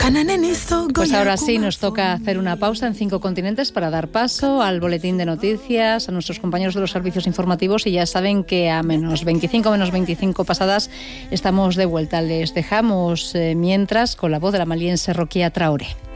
Pues ahora sí, nos toca hacer una pausa en 5 continentes para dar paso al boletín de noticias, a nuestros compañeros de los servicios informativos, y ya saben que a menos 25 pasadas estamos de vuelta. Les dejamos mientras con la voz de la maliense Roquía Traoré.